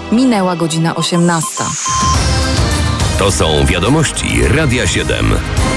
Minęła godzina 18. To są wiadomości Radia 7.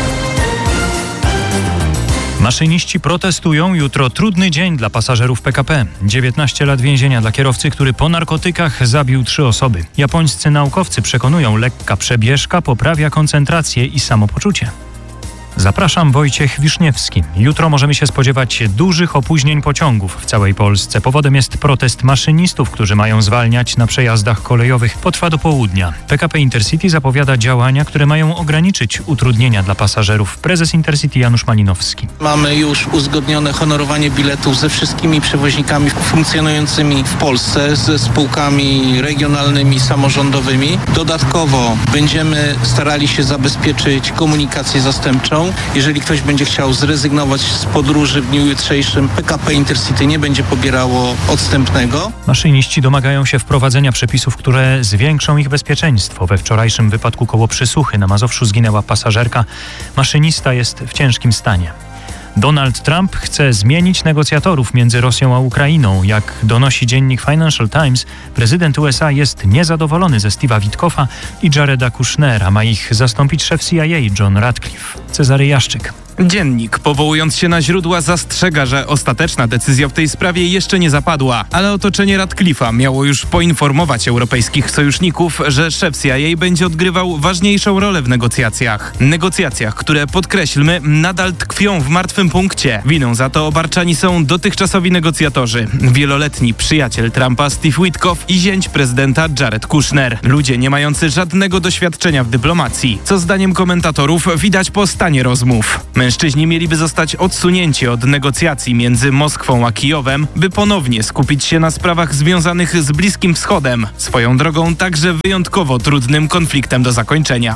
Maszyniści protestują. Jutro trudny dzień dla pasażerów PKP. 19 lat więzienia dla kierowcy, który po narkotykach zabił 3 osoby. Japońscy naukowcy przekonują, lekka przebieżka poprawia koncentrację i samopoczucie. Zapraszam, Wojciech Wiszniewski. Jutro możemy się spodziewać dużych opóźnień pociągów w całej Polsce. Powodem jest protest maszynistów, którzy mają zwalniać na przejazdach kolejowych. Potrwa do południa. PKP Intercity zapowiada działania, które mają ograniczyć utrudnienia dla pasażerów. Prezes Intercity Janusz Malinowski. Mamy już uzgodnione honorowanie biletów ze wszystkimi przewoźnikami funkcjonującymi w Polsce, ze spółkami regionalnymi, samorządowymi. Dodatkowo będziemy starali się zabezpieczyć komunikację zastępczą. Jeżeli ktoś będzie chciał zrezygnować z podróży w dniu jutrzejszym, PKP Intercity nie będzie pobierało odstępnego. Maszyniści domagają się wprowadzenia przepisów, które zwiększą ich bezpieczeństwo. We wczorajszym wypadku koło Przysuchy na Mazowszu zginęła pasażerka. Maszynista jest w ciężkim stanie. Donald Trump chce zmienić negocjatorów między Rosją a Ukrainą. Jak donosi dziennik Financial Times, prezydent USA jest niezadowolony ze Steve'a Witkoffa i Jareda Kushnera. Ma ich zastąpić szef CIA John Ratcliffe. Cezary Jaszczyk. Dziennik, powołując się na źródła, zastrzega, że ostateczna decyzja w tej sprawie jeszcze nie zapadła, ale otoczenie Ratcliffe'a miało już poinformować europejskich sojuszników, że szef CIA będzie odgrywał ważniejszą rolę w negocjacjach. Negocjacjach, które, podkreślmy, nadal tkwią w martwym punkcie. Winą za to obarczani są dotychczasowi negocjatorzy. Wieloletni przyjaciel Trumpa Steve Witkoff i zięć prezydenta Jared Kushner. Ludzie nie mający żadnego doświadczenia w dyplomacji, co zdaniem komentatorów widać po stanie rozmów. Mężczyźni mieliby zostać odsunięci od negocjacji między Moskwą a Kijowem, by ponownie skupić się na sprawach związanych z Bliskim Wschodem. Swoją drogą także wyjątkowo trudnym konfliktem do zakończenia.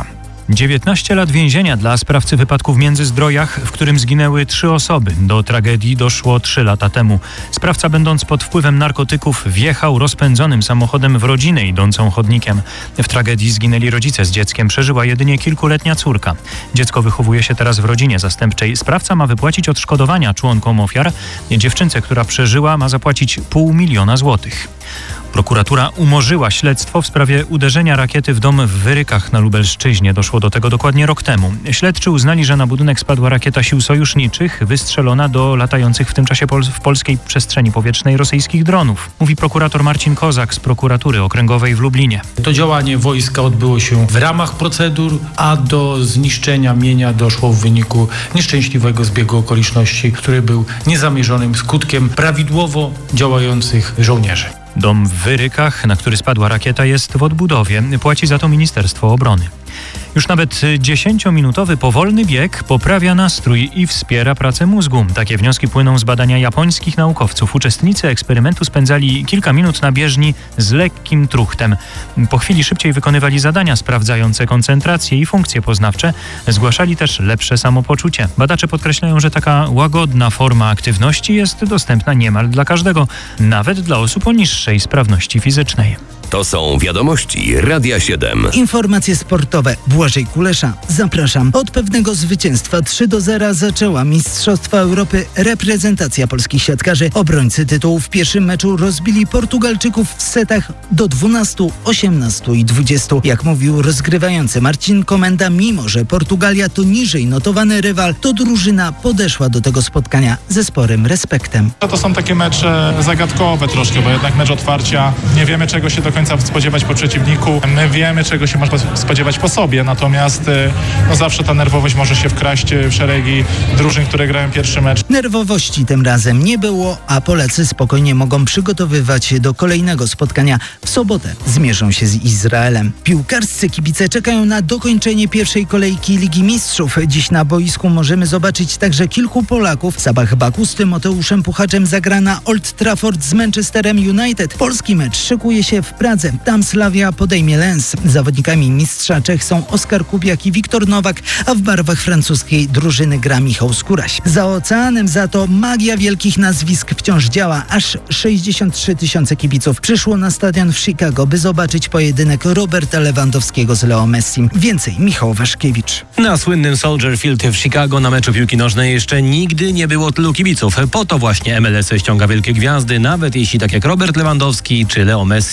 19 lat więzienia dla sprawcy wypadku w Międzyzdrojach, w którym zginęły 3 osoby. Do tragedii doszło 3 lata temu. Sprawca, będąc pod wpływem narkotyków, wjechał rozpędzonym samochodem w rodzinę idącą chodnikiem. W tragedii zginęli rodzice z dzieckiem. Przeżyła jedynie kilkuletnia córka. Dziecko wychowuje się teraz w rodzinie zastępczej. Sprawca ma wypłacić odszkodowania członkom ofiar. Dziewczynce, która przeżyła, ma zapłacić $500 000 złotych. Prokuratura umorzyła śledztwo w sprawie uderzenia rakiety w dom w Wyrykach na Lubelszczyźnie. Doszło do tego dokładnie rok temu. Śledczy uznali, że na budynek spadła rakieta sił sojuszniczych, wystrzelona do latających w tym czasie w polskiej przestrzeni powietrznej rosyjskich dronów. Mówi prokurator Marcin Kozak z prokuratury okręgowej w Lublinie. To działanie wojska odbyło się w ramach procedur, a do zniszczenia mienia doszło w wyniku nieszczęśliwego zbiegu okoliczności, który był niezamierzonym skutkiem prawidłowo działających żołnierzy. Dom w Wyrykach, na który spadła rakieta, jest w odbudowie. Płaci za to Ministerstwo Obrony. Już nawet 10-minutowy powolny bieg poprawia nastrój i wspiera pracę mózgu. Takie wnioski płyną z badania japońskich naukowców. Uczestnicy eksperymentu spędzali kilka minut na bieżni z lekkim truchtem. Po chwili szybciej wykonywali zadania sprawdzające koncentrację i funkcje poznawcze. Zgłaszali też lepsze samopoczucie. Badacze podkreślają, że taka łagodna forma aktywności jest dostępna niemal dla każdego, nawet dla osób o niższej sprawności fizycznej. To są wiadomości Radia 7. Informacje sportowe. Błażej Kulesza. Zapraszam. Od pewnego zwycięstwa 3-0 zaczęła Mistrzostwa Europy reprezentacja polskich siatkarzy. Obrońcy tytułu w pierwszym meczu rozbili Portugalczyków w setach do 12, 18 i 20. Jak mówił rozgrywający Marcin Komenda, mimo że Portugalia to niżej notowany rywal, to drużyna podeszła do tego spotkania ze sporym respektem. To są takie mecze zagadkowe troszkę, bo jednak mecz otwarcia, nie wiemy czego się do końca spodziewać po przeciwniku. My wiemy, czego się można spodziewać po sobie, natomiast zawsze ta nerwowość może się wkraść w szeregi drużyn, które grają pierwszy mecz. Nerwowości tym razem nie było, a Polacy spokojnie mogą przygotowywać się do kolejnego spotkania. W sobotę zmierzą się z Izraelem. Piłkarscy kibice czekają na dokończenie pierwszej kolejki Ligi Mistrzów. Dziś na boisku możemy zobaczyć także kilku Polaków. Sabah Baku z Tymoteuszem Puchaczem zagra na Old Trafford z Manchesterem United. Polski mecz szykuje się w Pradze. Tam Slavia podejmie Lens. Zawodnikami mistrza Czech są Oskar Kubiak i Wiktor Nowak, a w barwach francuskiej drużyny gra Michał Skóraś. Za oceanem za to magia wielkich nazwisk wciąż działa. Aż 63 000 kibiców przyszło na stadion w Chicago, by zobaczyć pojedynek Roberta Lewandowskiego z Leo Messim. Więcej Michał Waszkiewicz. Na słynnym Soldier Field w Chicago na meczu piłki nożnej jeszcze nigdy nie było tylu kibiców. Po to właśnie MLS ściąga wielkie gwiazdy, nawet jeśli tak jak Robert Lewandowski czy Leo Messi są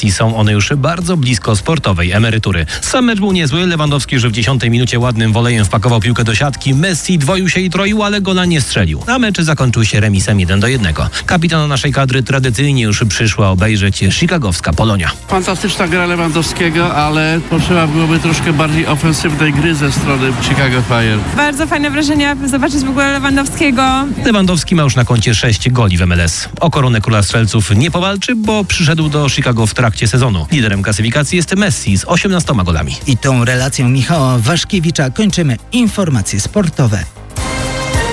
one już bardzo blisko sportowej emerytury. Sam mecz był niezły. Lewandowski już w 10 minucie ładnym wolejem wpakował piłkę do siatki. Messi dwoił się i troił, ale gola nie strzelił. A mecz zakończył się remisem 1-1. Kapitana naszej kadry tradycyjnie już przyszła obejrzeć chicagowska Polonia. Fantastyczna gra Lewandowskiego, ale potrzeba byłoby troszkę bardziej ofensywnej gry ze strony Chicago Fire. Bardzo fajne wrażenia zobaczyć w ogóle Lewandowskiego. Lewandowski ma już na koncie 6 goli w MLS. O koronę króla strzelców nie powalczy, bo przyszedł do Chicago w trakcie sezonu. Liderem klasyfikacji jest Messi z 18 golami. I tą relacją Michała Waszkiewicza kończymy informacje sportowe.